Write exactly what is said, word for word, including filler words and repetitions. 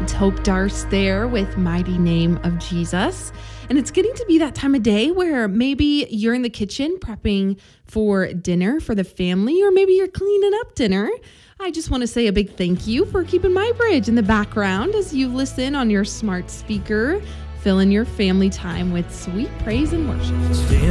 It's Hope Darst there with Mighty Name of Jesus. And it's getting to be that time of day where maybe you're in the kitchen prepping for dinner for the family, or maybe you're cleaning up dinner. I just want to say a big thank you for keeping My Bridge in the background as you listen on your smart speaker, filling your family time with sweet praise and worship.